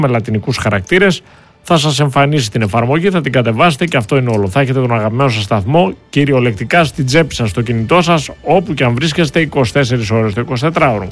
με λατινικούς χαρακτήρες. Θα σας εμφανίσει την εφαρμογή, θα την κατεβάσετε και αυτό είναι όλο. Θα έχετε τον αγαπημένο σας σταθμό κυριολεκτικά στην τσέπη σας, στο κινητό σας, όπου και αν βρίσκεστε 24 ώρες το 24ωρο.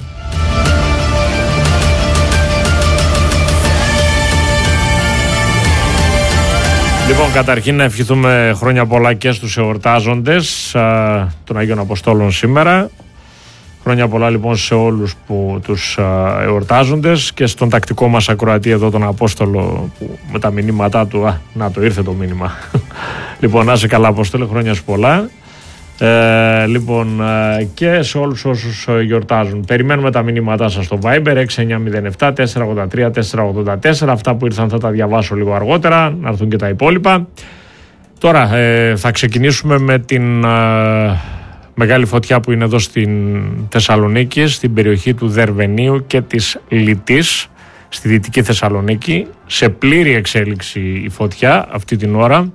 Λοιπόν, καταρχήν να ευχηθούμε χρόνια πολλά και στους εορτάζοντες των Αγίων Αποστόλων σήμερα. Χρόνια πολλά λοιπόν σε όλους τους εορτάζοντες και στον τακτικό μας ακροατή εδώ τον Απόστολο που με τα μηνύματά του, να το ήρθε το μήνυμα. Λοιπόν, να είσαι καλά Απόστολε, χρόνια σου πολλά. Λοιπόν, και σε όλους όσους γιορτάζουν. Περιμένουμε τα μηνύματά σας στο Viber 6907 483 484. Αυτά που ήρθαν θα τα διαβάσω λίγο αργότερα, να έρθουν και τα υπόλοιπα. Τώρα θα ξεκινήσουμε με την μεγάλη φωτιά που είναι εδώ στην Θεσσαλονίκη, στην περιοχή του Δερβενίου και της Λιτής, στη Δυτική Θεσσαλονίκη. Σε πλήρη εξέλιξη η φωτιά αυτή την ώρα.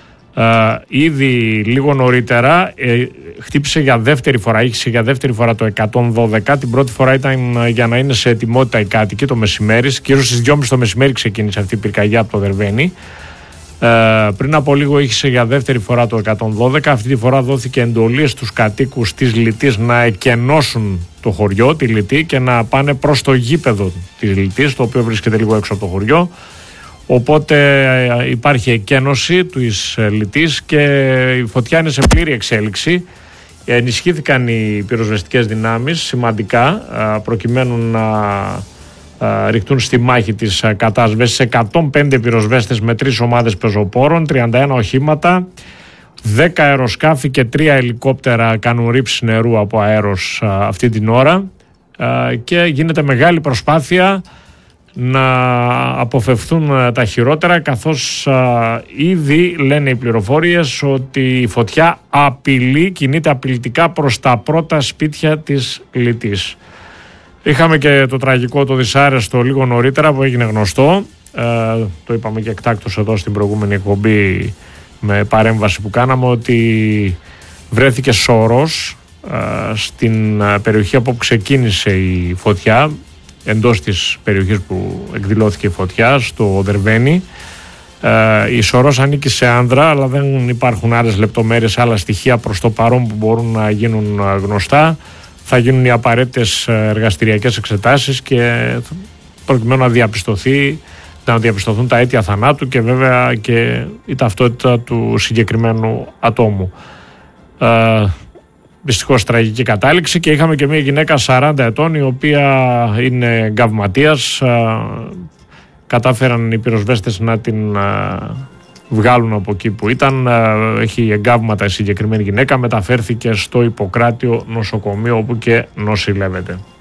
Ήδη λίγο νωρίτερα χτύπησε για δεύτερη φορά, είχε για δεύτερη φορά το 112. Την πρώτη φορά ήταν για να είναι σε ετοιμότητα οι κάτοικοι το μεσημέρι. Κυρίως στις 2.30 το μεσημέρι ξεκίνησε αυτή η πυρκαγιά από το Δερβένι. Πριν από λίγο είχε για δεύτερη φορά το 112. Αυτή τη φορά δόθηκε εντολή στους κατοίκους της Λιτής να εκενώσουν το χωριό, τη Λιτή, και να πάνε προς το γήπεδο της Λιτής, το οποίο βρίσκεται λίγο έξω από το χωριό. Οπότε υπάρχει εκένωση της Λιτής και η φωτιά είναι σε πλήρη εξέλιξη. Ενισχύθηκαν οι πυροσβεστικές δυνάμεις σημαντικά προκειμένου να ρηχτούν στη μάχη της κατάσβεσης. 105 πυροσβέστες με 3 ομάδες πεζοπόρων, 31 οχήματα, 10 αεροσκάφη και 3 ελικόπτερα κάνουν ρήψη νερού από αέρος αυτή την ώρα και γίνεται μεγάλη προσπάθεια να αποφευθούν τα χειρότερα, καθώς ήδη λένε οι πληροφορίες ότι η φωτιά κινείται απειλητικά προς τα πρώτα σπίτια της Λιτής. Είχαμε και το τραγικό, το δυσάρεστο λίγο νωρίτερα που έγινε γνωστό, το είπαμε και εκτάκτως εδώ στην προηγούμενη εκπομπή με παρέμβαση που κάναμε, ότι βρέθηκε σωρός στην περιοχή από όπου ξεκίνησε η φωτιά, εντός της περιοχής που εκδηλώθηκε η φωτιά, στο Δερβένι. Η σωρός ανήκει σε άνδρα, αλλά δεν υπάρχουν άλλες λεπτομέρειες, άλλα στοιχεία προς το παρόν που μπορούν να γίνουν γνωστά. Θα γίνουν οι απαραίτητες εργαστηριακές εξετάσεις και προκειμένου να διαπιστωθούν τα αίτια θανάτου και βέβαια και η ταυτότητα του συγκεκριμένου ατόμου. Δυστυχώς τραγική κατάληξη. Και είχαμε και μια γυναίκα 40 ετών η οποία είναι εγκαυματίας. Κατάφεραν οι πυροσβέστες να την βγάλουν από εκεί που ήταν. Έχει εγκάβματα η συγκεκριμένη γυναίκα, μεταφέρθηκε στο Ιπποκράτιο νοσοκομείο όπου και νοσηλεύεται.